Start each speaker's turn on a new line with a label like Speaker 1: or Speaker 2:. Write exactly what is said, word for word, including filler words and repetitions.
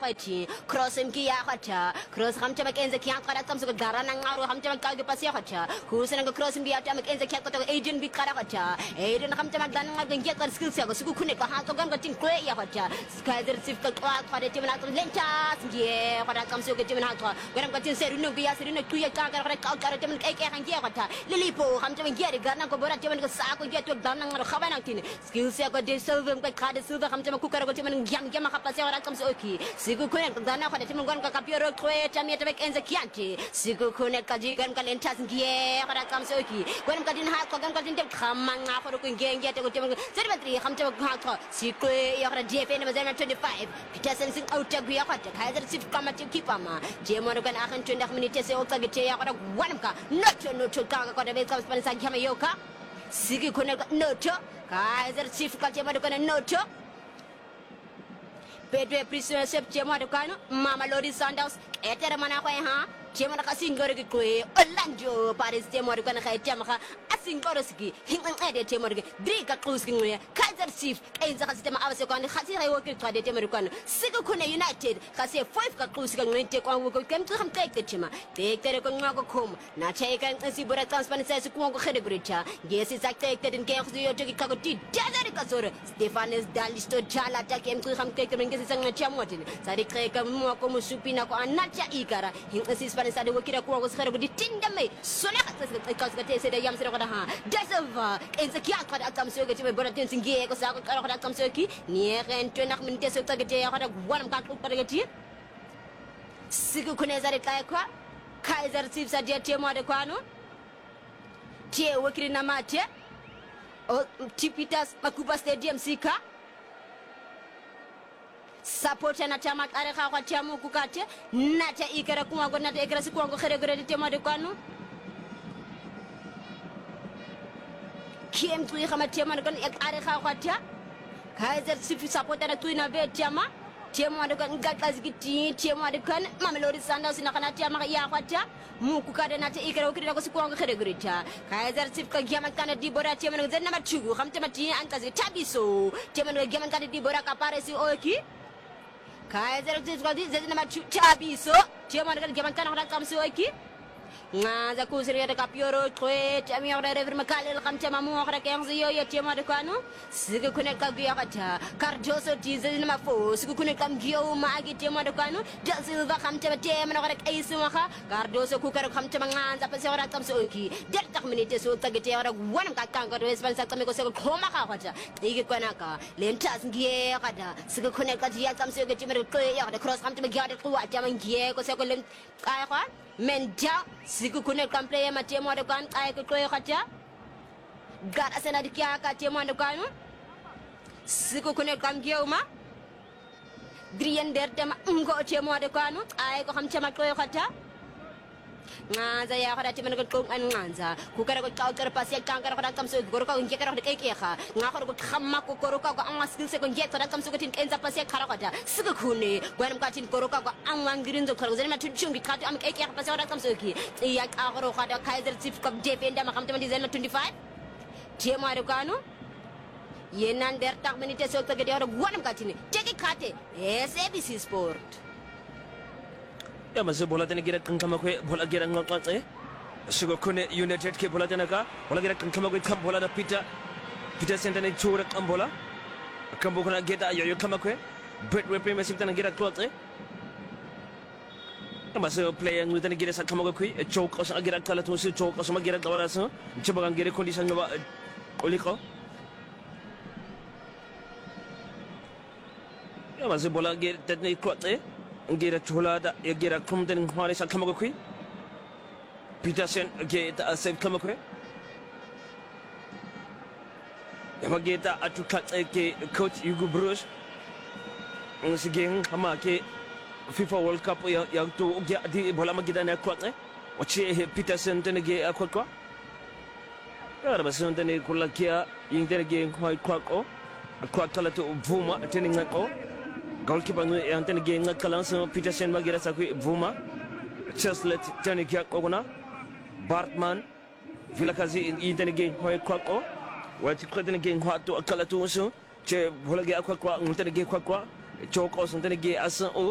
Speaker 1: kwachi cross mki ya kwacha cross hamcha makenze kyan kara kamsu gara na ngaro hamcha makage pasi ya kwacha kusena ngo cross mki ya ta makenze kyan kwacha agent bi kara kwacha agent hamcha magdan ngaga ngia kar skills ya suku kune ka ha to gan gatin kwe ya kwacha skaider sif ka kwa kwade timna to lencha ngie kwada kamsu ke timna ha garam gatin seru no biya seru no kuya ka kara ka kara timna kai kai ngia kwacha lilipo hamcha ngia de garna ko bora timna ko sa ko ngia to dan ngaro khabana tin skills ya ko de silver ko kada silver hamcha makukara ko timna ngiam ngiam kapasi ya kamsu oki siku kune dana kwade timna gon ka kapioro kwe tamia te makenze kyanti siku kune kaji gan kalen tas ngie kwada kamsu oki garam gatin ha ko gan gatin te khamanga ko ko ngie ngie te ko timna zerbatri hamcha ha ko siku ya kwada D F N mazana twenty-five Peterson sing out ya kwada kaiser sif kama te kipama je mo gan akhan twenty minutes se okta gete ya kwada wanamka noto noto ka kwada be kam spansa kama yoka siku kune noto kaiser sif ka je mo gan noto Pedro Prisoner Sep Chemo Adukano, Mama Lodi Sandals, Etera Manakwa, Chemo Kasingor Kwe, Orlando, Paris Chemo Adukana Chamaka, Asingoroski, Hingan Ede Chemorg, Drika Krusking, Kaiser Chief, Ainsa Sistema Avasokon, Hasira working to the Temericon, Sigokune United, Kasi five Kakrusking, take one who came to him take the Chima, take the Reconmago comb, Nachaka and Sibura Transparency says Kuango Hedebrecha, yes, it's acted in Chaos, you take Kakoti, Jazarikasor, Stephanes Dalisto Chala, Takem to him take the sang chamotin sari kreka mo ko musupina ko anacha ikara hin asis pan sa de wakira ko ko skhara budi tindame sona ka ka ka te se de yam se ko da ha desava en se kya ka akam so ke be boratin singie ko sa ko ka akam so ki ni ren to nak min te so ta ke te ko da wanam ka ko pa ti sigu kune sari kai ko kaiser chief sa de te mo de kwano te wakiri na mate o tipitas makuba stadium sika Supporter na chama kare ka kwa chamu kukate na cha ikara kuma go na ta ikara siku ngo khere gore te mo de kwanu kiem tu ikama te mo kon ikare ka kwa ta kaiser sifi supporter na tu na be chama te mo de kon gata zikiti te mo de kon Mamelodi Sundowns na kana chama ya kwa ta mu kukade na ta ikara ukira ko siku ngo khere gore ta kaiser sif ka giama kana di bora te mo no zenna machugu xam te mati an kazi tabiso te mo no giama kana di bora ka pare si oki Kaiser Chiefs kali jadi nama cabi so, dia mana kan zaman kan orang kamsi oiki, ngaza kusiri ada kapioro, kue, kami orang rever makali lekam cama mu orang yang sih yo dia mana kanu, siku kune kagi akaja, karjoso jadi nama fo, siku kune kam gio magi dia mana kanu, jasilva kam cama dia mana orang aisu maka, karjoso kukar kam cama ngaza pasti orang kamsi oiki, dia tak menit so tak dia orang wanam kakang kau respon sak kami kau sekolah koma kau aja, iki kau ka, lentas gie kada, siku kune kaji ya kamsi oiki cuma kue ya ada cross kam cama gie ada kuat cama gie kau sekolah lent kaya kan. Menja siku kune kamplay ma temo de kan ay ko koy xata gar asena dikia ka temo de kanu siku kune kam gewma drien der tema ngo temo de kanu ay ko xam tema koy xata ngaza ya xada temo ko an ngaza ku kare ko kaw kare pas yak kankara xada kam so gor ko nge kare kay kay xa nga xor ko xamma ko gor ko ko an skill se ko nge xada kam so ko tin enza pas yak xara xada siku kune gwanam ka tin gor ko ko an wangirin do xor zema tin chungi xata am kay kay pas xada kam so ki yak agro xada kaiser chief ko defenda ma xam tama dizaine twenty-five temo de kanu yenan der tak minute so to gede gwanam ka tin teki khate S A B C Sport
Speaker 2: Ya masih bola tadi kira kengkam aku bola kira ngangkat eh suka kune United ke bola tadi ka bola kira kengkam aku kam bola da pita pita sentane chura kam bola kam bukan kita ayo yo kam aku bet we premier sim tadi kira kuat eh masih player yang tadi kira sak kam aku chok osang kira kala tu si chok osang kira kawara so coba kan kira kondisi ngaba oliko ya masih bola kira tadi kuat eh Gira chula da gira kumden hwani sa kamago kui Peterson ge ta save kamago yama ge ta atu kat ke coach Hugo Broos nsigeng hama ke FIFA World Cup ya ya tu ge di bola magida na kwat eh wachi Peterson tene ge akwa kwa ya ba son tene kula kia ying tene ge kwai kwa ko kwa kala tu vuma tene ngako goalkeeper nu yang tene ge ngakalan so Peterson magira sa ku vuma Cheslet tene ge kokona Bartman Vilakazi in tene ge kwai kwa ko wati tene ge kwa tu kala tu so che bola ge akwa kwa tene ge kwa kwa choko so tene ge asan